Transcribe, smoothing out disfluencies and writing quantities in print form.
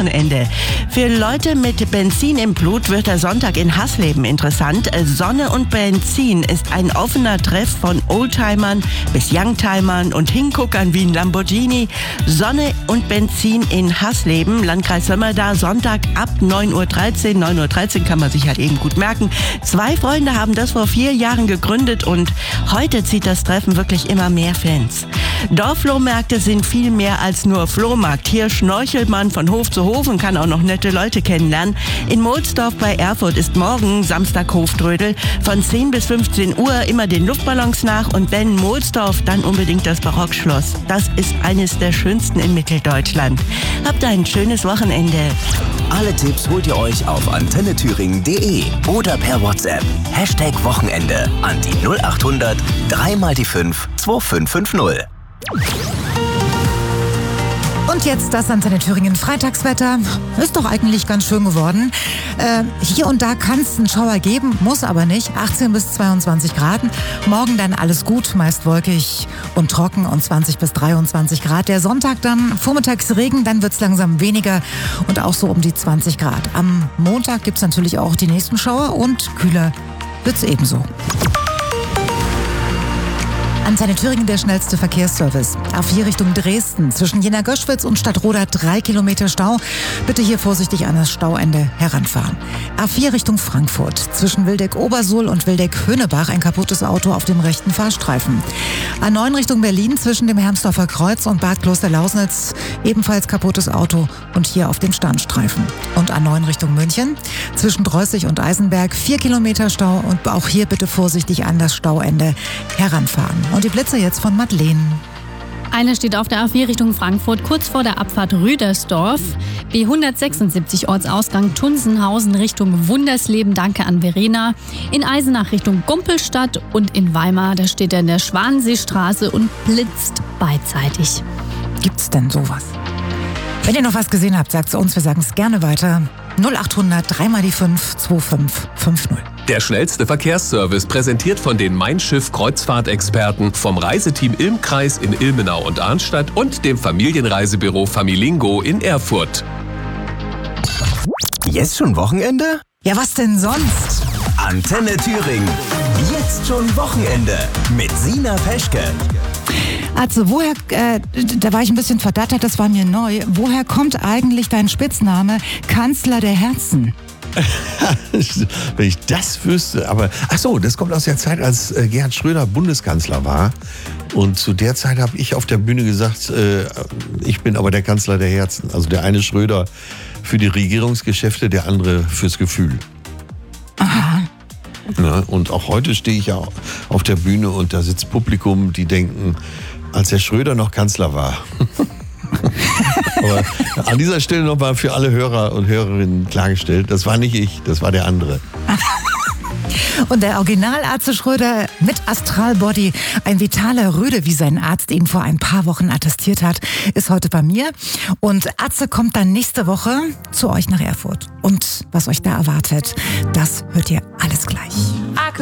Wochenende. Für Leute mit Benzin im Blut wird der Sonntag in Hasleben interessant. Sonne und Benzin ist ein offener Treff von Oldtimern bis Youngtimern und Hinguckern wie ein Lamborghini. Sonne und Benzin in Hasleben, Landkreis Sömmerda, Sonntag ab 9:13 Uhr. 9:13 Uhr kann man sich halt eben gut merken. 2 Freunde haben das vor 4 Jahren gegründet und heute zieht das Treffen wirklich immer mehr Fans. Dorfflohmärkte sind viel mehr als nur Flohmarkt. Hier schnorchelt man von Hof zu Hof und kann auch noch nette Leute kennenlernen. In Mohlsdorf bei Erfurt ist morgen Samstag Hoftrödel. Von 10 bis 15 Uhr immer den Luftballons nach und wenn Mohlsdorf, dann unbedingt das Barockschloss. Das ist eines der schönsten in Mitteldeutschland. Habt ein schönes Wochenende. Alle Tipps holt ihr euch auf antennethüringen.de oder per WhatsApp. #Wochenende an die 0800 3 mal die 5 2550. Und jetzt das Antenne Thüringen Freitagswetter. Ist doch eigentlich ganz schön geworden. Hier und da kann es einen Schauer geben, muss aber nicht. 18 bis 22 Grad. Morgen dann alles gut, meist wolkig und trocken und 20 bis 23 Grad. Der Sonntag dann vormittags Regen, dann wird es langsam weniger und auch so um die 20 Grad. Am Montag gibt es natürlich auch die nächsten Schauer und kühler wird es ebenso. Antenne Thüringen, der schnellste Verkehrsservice. A4 Richtung Dresden. Zwischen Jena-Göschwitz und Stadtroda 3 Kilometer Stau. Bitte hier vorsichtig an das Stauende heranfahren. A4 Richtung Frankfurt. Zwischen Wildeck-Obersuhl und Wildeck-Höhnebach ein kaputtes Auto auf dem rechten Fahrstreifen. A9 Richtung Berlin zwischen dem Hermsdorfer Kreuz und Bad Kloster-Lausnitz. Ebenfalls kaputtes Auto und hier auf dem Standstreifen. Und A9 Richtung München. Zwischen Dreußig und Eisenberg 4 Kilometer Stau und auch hier bitte vorsichtig an das Stauende heranfahren. Und die Blitze jetzt von Madeleine. Eine steht auf der A4 Richtung Frankfurt, kurz vor der Abfahrt Rüdersdorf. B176 Ortsausgang Tunsenhausen Richtung Wundersleben, danke an Verena. In Eisenach Richtung Gumpelstadt und in Weimar, da steht er in der Schwanenseestraße und blitzt beidseitig. Gibt's denn sowas? Wenn ihr noch was gesehen habt, sagt es uns, wir sagen es gerne weiter. 0800 3 mal die 5 2550. Der schnellste Verkehrsservice, präsentiert von den Mein Schiff Kreuzfahrtexperten vom Reiseteam Ilmkreis in Ilmenau und Arnstadt und dem Familienreisebüro Familingo in Erfurt. Jetzt schon Wochenende? Ja, was denn sonst? Antenne Thüringen. Jetzt schon Wochenende mit Sina Peschke. Also woher, da war ich ein bisschen verdattert, das war mir neu. Woher kommt eigentlich dein Spitzname Kanzler der Herzen? Wenn ich das wüsste, aber ach so, das kommt aus der Zeit, als Gerhard Schröder Bundeskanzler war. Und zu der Zeit habe ich auf der Bühne gesagt, ich bin aber der Kanzler der Herzen. Also der eine Schröder für die Regierungsgeschäfte, der andere fürs Gefühl. Aha. Ja, und auch heute stehe ich ja auf der Bühne und da sitzt Publikum, die denken, als Herr Schröder noch Kanzler war. Aber an dieser Stelle nochmal für alle Hörer und Hörerinnen klargestellt, das war nicht ich, das war der andere. Und der Original-Atze Schröder mit Astralbody, ein vitaler Rüde, wie sein Arzt ihn vor ein paar Wochen attestiert hat, ist heute bei mir. Und Atze kommt dann nächste Woche zu euch nach Erfurt. Und was euch da erwartet, das hört ihr alles gleich.